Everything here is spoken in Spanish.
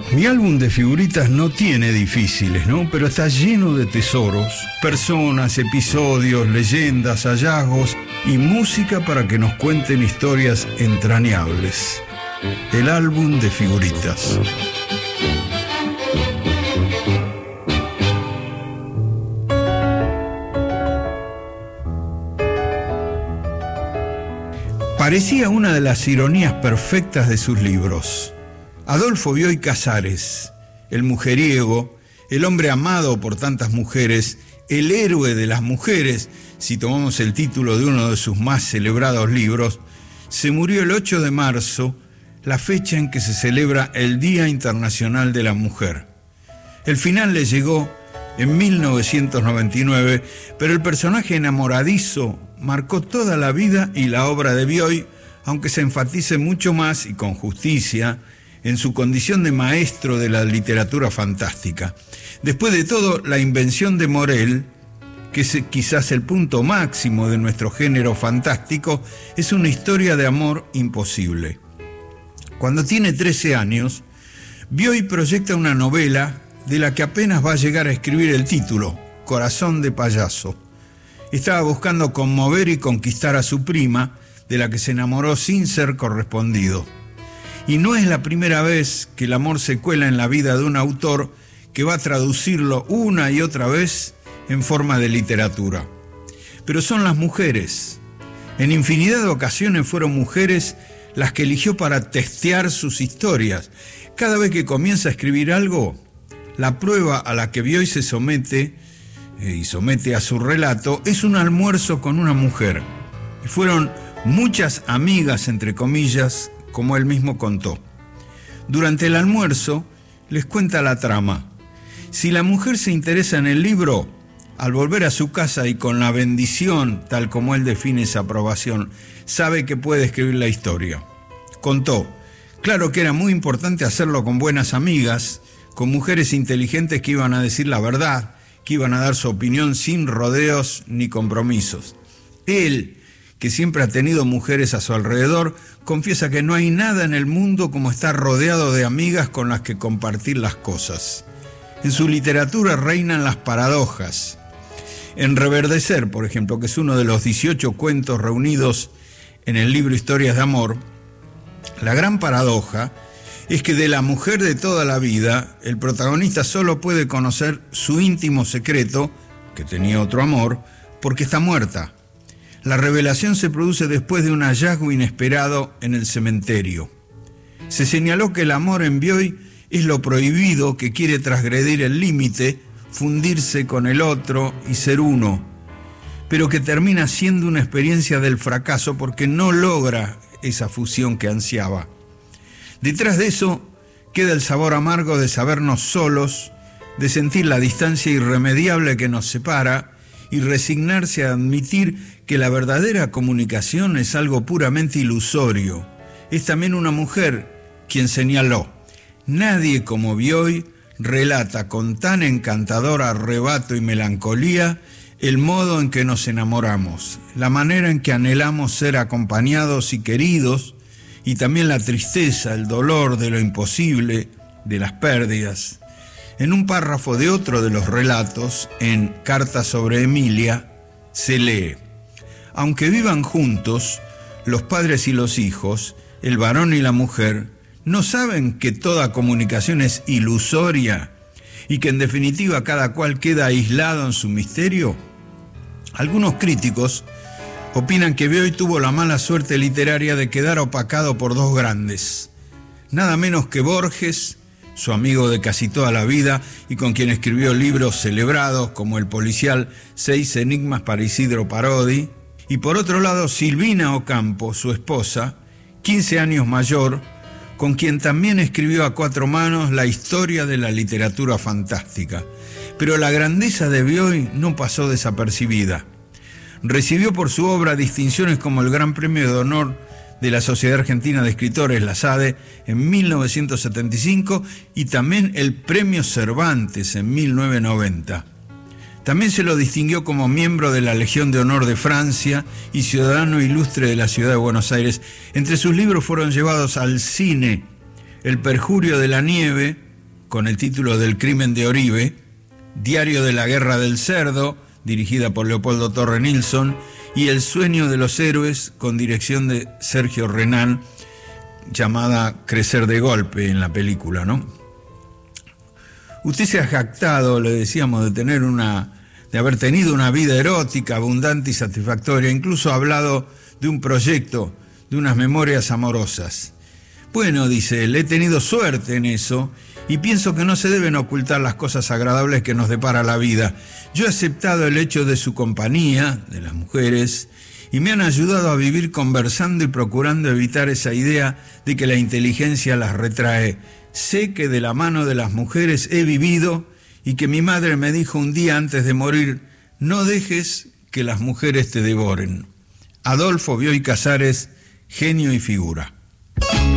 Mi álbum de figuritas no tiene difíciles, ¿no? Pero está lleno de tesoros, personas, episodios, leyendas, hallazgos y música para que nos cuenten historias entrañables. El álbum de figuritas. Parecía una de las ironías perfectas de sus libros. Adolfo Bioy Casares, el mujeriego, el hombre amado por tantas mujeres, el héroe de las mujeres, si tomamos el título de uno de sus más celebrados libros, se murió el 8 de marzo, la fecha en que se celebra el Día Internacional de la Mujer. El final le llegó en 1999, pero el personaje enamoradizo marcó toda la vida y la obra de Bioy, aunque se enfatice mucho más, y con justicia, en su condición de maestro de la literatura fantástica. Después de todo, la invención de Morel, que es quizás el punto máximo de nuestro género fantástico, es una historia de amor imposible. Cuando tiene 13 años, Bioy proyecta una novela de la que apenas va a llegar a escribir el título, Corazón de payaso. Estaba buscando conmover y conquistar a su prima, de la que se enamoró sin ser correspondido. Y no es la primera vez que el amor se cuela en la vida de un autor que va a traducirlo una y otra vez en forma de literatura. Pero son las mujeres. En infinidad de ocasiones fueron mujeres las que eligió para testear sus historias. Cada vez que comienza a escribir algo, la prueba a la que Bioy se somete y somete a su relato es un almuerzo con una mujer. Y fueron muchas amigas, entre comillas, como él mismo contó. Durante el almuerzo les cuenta la trama. Si la mujer se interesa en el libro, al volver a su casa y con la bendición, tal como él define esa aprobación, sabe que puede escribir la historia. Contó, claro que era muy importante hacerlo con buenas amigas, con mujeres inteligentes que iban a decir la verdad, que iban a dar su opinión sin rodeos ni compromisos. Él, que siempre ha tenido mujeres a su alrededor, confiesa que no hay nada en el mundo como estar rodeado de amigas con las que compartir las cosas. En su literatura reinan las paradojas. En Reverdecer, por ejemplo, que es uno de los 18 cuentos reunidos en el libro Historias de Amor, la gran paradoja es que de la mujer de toda la vida, el protagonista solo puede conocer su íntimo secreto, que tenía otro amor, porque está muerta. La revelación se produce después de un hallazgo inesperado en el cementerio. Se señaló que el amor en Bioy es lo prohibido que quiere transgredir el límite, fundirse con el otro y ser uno, pero que termina siendo una experiencia del fracaso porque no logra esa fusión que ansiaba. Detrás de eso queda el sabor amargo de sabernos solos, de sentir la distancia irremediable que nos separa y resignarse a admitir que la verdadera comunicación es algo puramente ilusorio. Es también una mujer quien señaló: nadie como Bioy relata con tan encantador arrebato y melancolía el modo en que nos enamoramos, la manera en que anhelamos ser acompañados y queridos, y también la tristeza, el dolor de lo imposible, de las pérdidas. En un párrafo de otro de los relatos, en Cartas sobre Emilia, se lee: aunque vivan juntos, los padres y los hijos, el varón y la mujer, ¿no saben que toda comunicación es ilusoria y que en definitiva cada cual queda aislado en su misterio? Algunos críticos opinan que Bioy tuvo la mala suerte literaria de quedar opacado por dos grandes, nada menos que Borges, su amigo de casi toda la vida y con quien escribió libros celebrados como el policial 6 enigmas para Isidro Parodi, y por otro lado Silvina Ocampo, su esposa, 15 años mayor, con quien también escribió a cuatro manos la historia de la literatura fantástica. Pero la grandeza de Bioy no pasó desapercibida. Recibió por su obra distinciones como el Gran Premio de Honor de la Sociedad Argentina de Escritores, la SADE, en 1975 y también el Premio Cervantes en 1990. También se lo distinguió como miembro de la Legión de Honor de Francia y ciudadano ilustre de la ciudad de Buenos Aires. Entre sus libros fueron llevados al cine El Perjurio de la Nieve, con el título del crimen de Oribe, Diario de la Guerra del Cerdo, dirigida por Leopoldo Torre Nilsson, y El sueño de los héroes, con dirección de Sergio Renán, llamada Crecer de golpe en la película, ¿no? Usted se ha jactado, le decíamos, de haber tenido una vida erótica, abundante y satisfactoria. Incluso ha hablado de un proyecto, de unas memorias amorosas. Bueno, dice él, he tenido suerte en eso y pienso que no se deben ocultar las cosas agradables que nos depara la vida. Yo he aceptado el hecho de su compañía, de las mujeres, y me han ayudado a vivir conversando y procurando evitar esa idea de que la inteligencia las retrae. Sé que de la mano de las mujeres he vivido y que mi madre me dijo un día antes de morir, no dejes que las mujeres te devoren. Adolfo Bioy Casares, genio y figura.